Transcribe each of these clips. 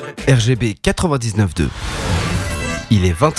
RGB 99.2. Il est 20h.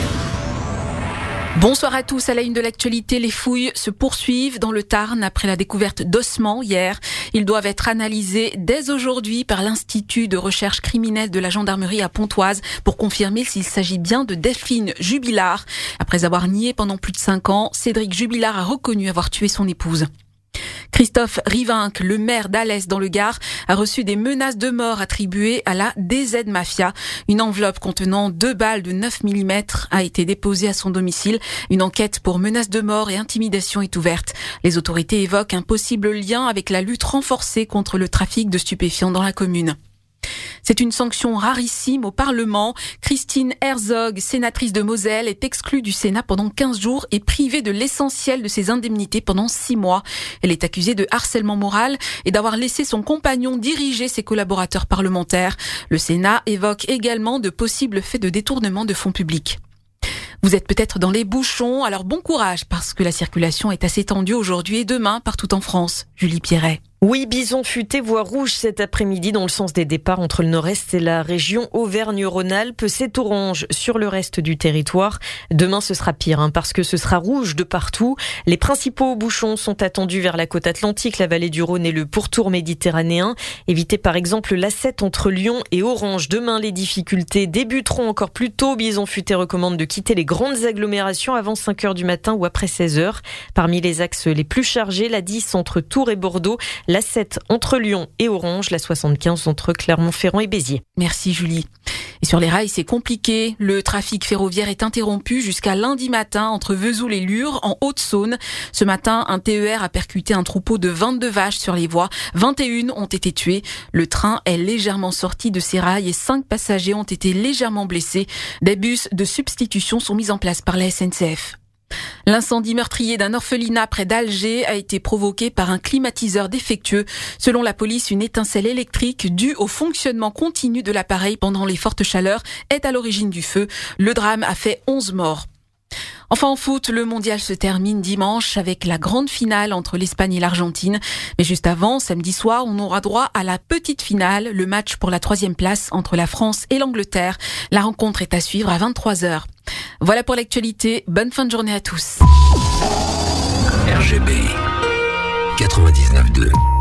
Bonsoir à tous. À la une de l'actualité, les fouilles se poursuivent dans le Tarn après la découverte d'ossements hier. Ils doivent être analysés dès aujourd'hui par l'Institut de recherche criminelle de la gendarmerie à Pontoise pour confirmer s'il s'agit bien de Delphine Jubilard. Après avoir nié pendant plus de 5 ans, Cédric Jubilard a reconnu avoir tué son épouse. Christophe Rivinc, le maire d'Alès dans le Gard, a reçu des menaces de mort attribuées à la DZ Mafia. Une enveloppe contenant 2 balles de 9 mm a été déposée à son domicile. Une enquête pour menaces de mort et intimidation est ouverte. Les autorités évoquent un possible lien avec la lutte renforcée contre le trafic de stupéfiants dans la commune. C'est une sanction rarissime au Parlement. Christine Herzog, sénatrice de Moselle, est exclue du Sénat pendant 15 jours et privée de l'essentiel de ses indemnités pendant 6 mois. Elle est accusée de harcèlement moral et d'avoir laissé son compagnon diriger ses collaborateurs parlementaires. Le Sénat évoque également de possibles faits de détournement de fonds publics. Vous êtes peut-être dans les bouchons, alors bon courage parce que la circulation est assez tendue aujourd'hui et demain partout en France. Julie Pierret. Oui, bison futé, voie rouge cet après-midi dans le sens des départs entre le nord-est et la région Auvergne-Rhône-Alpes. C'est orange sur le reste du territoire. Demain, ce sera pire parce que ce sera rouge de partout. Les principaux bouchons sont attendus vers la côte atlantique, la vallée du Rhône et le pourtour méditerranéen. Évitez par exemple l'A7 entre Lyon et Orange. Demain, les difficultés débuteront encore plus tôt. Bison futé recommande de quitter les grandes agglomérations avant 5h du matin ou après 16h. Parmi les axes les plus chargés, la 10 entre Tours et Bordeaux, la 7 entre Lyon et Orange, la 75 entre Clermont-Ferrand et Béziers. Merci Julie. Et sur les rails, c'est compliqué. Le trafic ferroviaire est interrompu jusqu'à lundi matin entre Vesoul et Lure, en Haute-Saône. Ce matin, un TER a percuté un troupeau de 22 vaches sur les voies. 21 ont été tuées. Le train est légèrement sorti de ses rails et 5 passagers ont été légèrement blessés. Des bus de substitution sont mis en place par la SNCF. L'incendie meurtrier d'un orphelinat près d'Alger a été provoqué par un climatiseur défectueux. Selon la police, une étincelle électrique due au fonctionnement continu de l'appareil pendant les fortes chaleurs est à l'origine du feu. Le drame a fait 11 morts. Enfin en foot, le mondial se termine dimanche avec la grande finale entre l'Espagne et l'Argentine. Mais juste avant, samedi soir, on aura droit à la petite finale, le match pour la 3e place entre la France et l'Angleterre. La rencontre est à suivre à 23h. Voilà pour l'actualité. Bonne fin de journée à tous. RGB 99.2